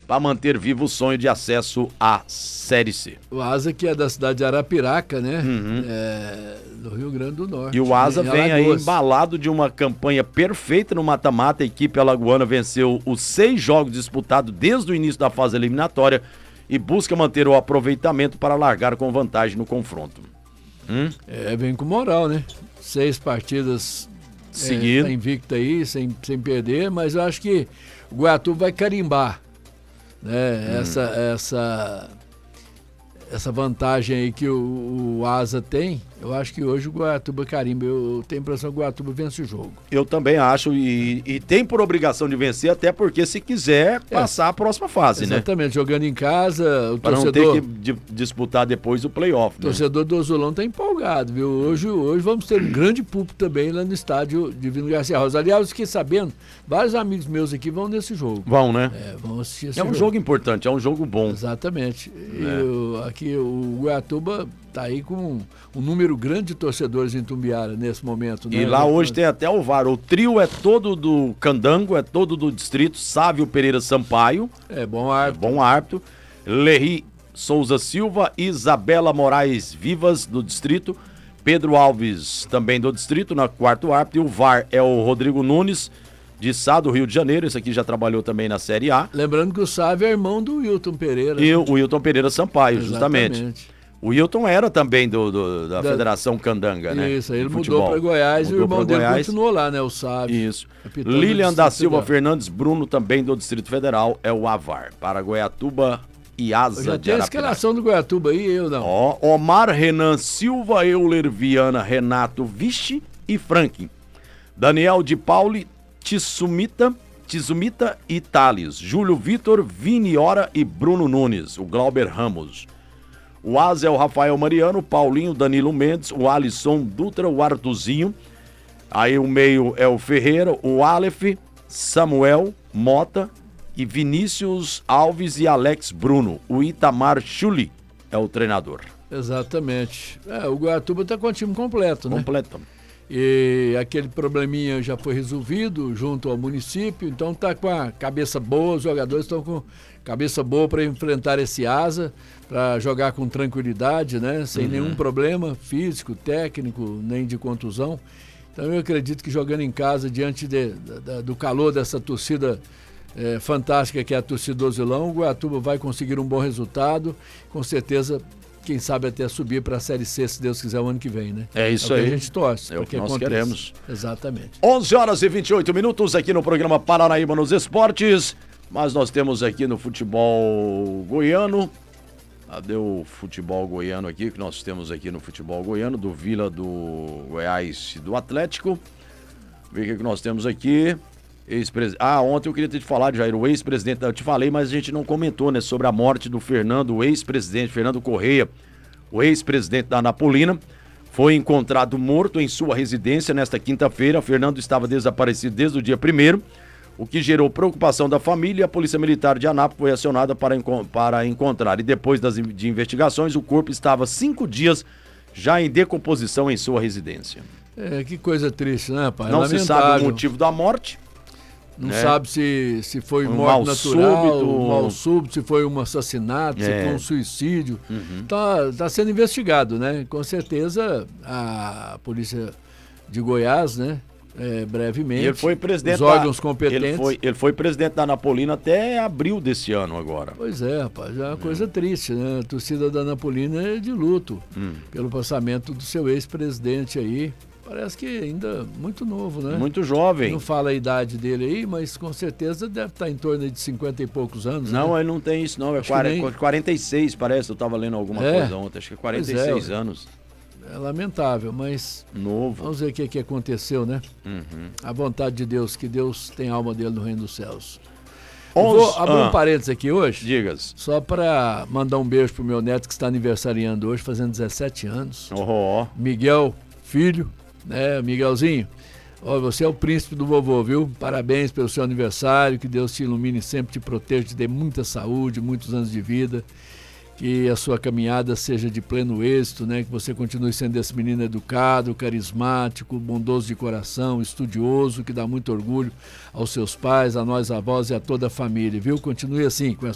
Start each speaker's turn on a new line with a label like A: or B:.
A: para manter vivo o sonho de acesso à Série C.
B: O Asa, que é da cidade de Arapiraca, né? Do Rio Grande do Norte.
A: E o Asa vem aí embalado de uma campanha perfeita no mata-mata. A equipe alagoana venceu os 6 jogos disputados desde o início da fase eliminatória e busca manter o aproveitamento para largar com vantagem no confronto.
B: Vem com moral, né? 6 partidas
A: seguidas.
B: Tá invicto aí, sem perder, mas eu acho que o Goiatuba vai carimbar, né? Essa vantagem aí que o Asa tem. Eu acho que hoje o Goiatuba carimba. Eu tenho a impressão que o Goiatuba vence o jogo.
A: Eu também acho, e tem por obrigação de vencer, até porque se quiser passar a próxima fase,
B: exatamente, jogando em casa, o
A: pra
B: torcedor...
A: não ter que disputar depois o playoff.
B: O torcedor do Azulão tá empolgado, viu? Hoje vamos ter um grande público também lá no estádio Divino Garcia Rosa. Aliás, eu fiquei sabendo, vários amigos meus aqui vão nesse jogo.
A: Vão, né?
B: Vão assistir esse
A: jogo. É um jogo importante, é um jogo bom.
B: Exatamente. Aqui o Goiatuba tá aí com um número grande de torcedores em Tumbiara nesse momento, né?
A: E lá hoje tem até o VAR. O trio é todo do Candango, é todo do distrito. Sávio Pereira Sampaio.
B: Bom árbitro.
A: Bom árbitro. Lerri Souza Silva, Isabela Moraes Vivas, do distrito. Pedro Alves, também do distrito, na quarto árbitro. E o VAR é o Rodrigo Nunes, de Sá, do Rio de Janeiro. Esse aqui já trabalhou também na Série A.
B: Lembrando que o Sávio é irmão do Wilton Pereira.
A: E o Wilton Pereira Sampaio,
B: exatamente.
A: Justamente. O Wilton era também da Federação Candanga, né?
B: Isso, aí ele mudou para Goiás e o irmão dele continuou lá, né? O Sávio.
A: Isso. Lilian da Silva Fernandes Bruno, também do Distrito Federal, é o AVAR. Para Goiatuba e Asa de Arapiraca.
B: Já tem a escalação do Goiatuba aí, eu não.
A: Omar Renan Silva, Euler Viana, Renato Vichi e Franklin. Daniel de Pauli, Tizumita e Thales. Júlio Vitor, Vini Ora e Bruno Nunes. O Glauber Ramos. O Asa é o Rafael Mariano, o Paulinho, Danilo Mendes, o Alisson Dutra, o Artuzinho. Aí o meio é o Ferreira, o Aleph, Samuel, Mota e Vinícius Alves e Alex Bruno. O Itamar Chuli é o treinador.
B: Exatamente. O Goiatuba tá com o time completo, né?
A: Completo.
B: E aquele probleminha já foi resolvido junto ao município, então tá com a cabeça boa, os jogadores estão com cabeça boa para enfrentar esse Asa, para jogar com tranquilidade, né? Sem nenhum problema físico, técnico, nem de contusão. Então eu acredito que jogando em casa, diante do calor dessa torcida fantástica que é a torcida do Azulão, o Goiatuba vai conseguir um bom resultado, com certeza, quem sabe até subir para a Série C, se Deus quiser, o ano que vem, né?
A: É isso aí.
B: A gente torce.
A: É o que nós queremos.
B: Exatamente.
A: 11h28 aqui no programa Paranaíba nos Esportes, mas nós temos aqui no futebol goiano. Cadê o futebol goiano aqui, que nós temos aqui no futebol goiano, do Vila, do Goiás e do Atlético. Vê o que nós temos aqui. Ontem eu queria ter te falado, Jair, o ex-presidente, eu te falei, mas a gente não comentou, né, sobre a morte do Fernando, o ex-presidente Fernando Correia, o ex-presidente da Anapolina, foi encontrado morto em sua residência nesta quinta-feira. Fernando estava desaparecido desde o dia 1º, o que gerou preocupação da família, e a Polícia Militar de Anápolis foi acionada para encontrar. E depois de investigações, o corpo estava 5 dias já em decomposição em sua residência.
B: Que coisa triste, né, pai?
A: Não se sabe o motivo da morte.
B: Não sabe se foi morte natural, mal súbito, se foi um assassinato, se foi um suicídio. Tá sendo investigado, né? Com certeza a Polícia de Goiás, né? Brevemente.
A: Ele foi presidente
B: os órgãos competentes.
A: Ele foi presidente da Anapolina até abril desse ano agora.
B: Pois é, rapaz, é uma coisa triste, né? A torcida da Anapolina é de luto pelo passamento do seu ex-presidente aí. Parece que ainda muito novo, né?
A: Muito jovem.
B: Não fala a idade dele aí, mas com certeza deve estar em torno de 50 e poucos anos.
A: Não,
B: né?
A: Ele não tem isso não, é 46 parece, eu estava lendo alguma coisa ontem, acho que é 46 anos.
B: É lamentável, mas
A: novo.
B: Vamos ver o que aconteceu, né? A vontade de Deus, que Deus tem a alma dele no reino dos céus. Vou abrir um parênteses aqui hoje.
A: Digas.
B: Só para mandar um beijo pro meu neto que está aniversariando hoje, fazendo 17 anos. Miguel, filho. Miguelzinho, você é o príncipe do vovô, viu? Parabéns pelo seu aniversário, que Deus te ilumine sempre, te proteja, te dê muita saúde, muitos anos de vida, que a sua caminhada seja de pleno êxito, né? Que você continue sendo esse menino educado, carismático, bondoso de coração, estudioso, que dá muito orgulho aos seus pais, a nós avós e a toda a família, viu? Continue assim, com